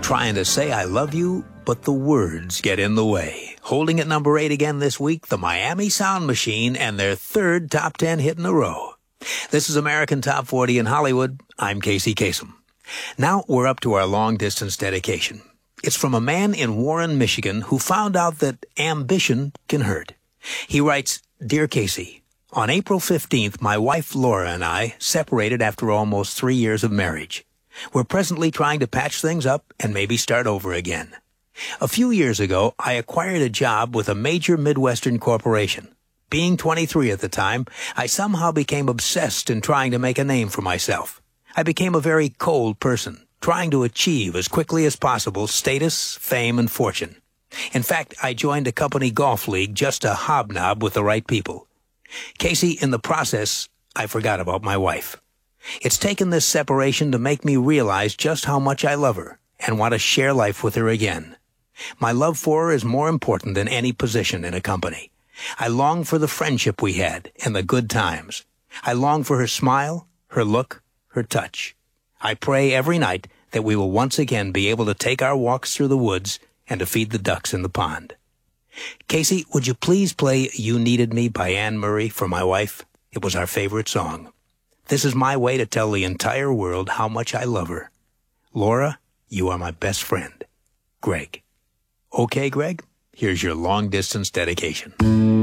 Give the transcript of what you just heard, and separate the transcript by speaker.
Speaker 1: trying to say I love you, but the words get in the way. Holding at number 8 again this week, the Miami Sound Machine and their third top 10 hit in a row. This is American Top 40 in Hollywood. I'm Casey Kasem. Now we're up to our long-distance dedication. It's from a man in Warren, Michigan, who found out that ambition can hurt. He writes, Dear Casey, on April 15th, my wife Laura and I separated after almost 3 years of marriage. We're presently trying to patch things up and maybe start over again. A few years ago, I acquired a job with a major Midwestern corporation. Being 23 at the time, I somehow became obsessed in trying to make a name for myself. I became a very cold person, trying to achieve as quickly as possible status, fame, and fortune. In fact, I joined a company golf league just to hobnob with the right people. Casey, in the process, I forgot about my wife. It's taken this separation to make me realize just how much I love her and want to share life with her again. My love for her is more important than any position in a company. I long for the friendship we had and the good times. I long for her smile, her look, her touch. I pray every night that we will once again be able to take our walks through the woods and to feed the ducks in the pond. Casey, would you please play You Needed Me by Anne Murray for my wife? It was our favorite song. This is my way to tell the entire world how much I love her. Laura, you are my best friend. Greg. Okay, Greg, here's your long-distance dedication.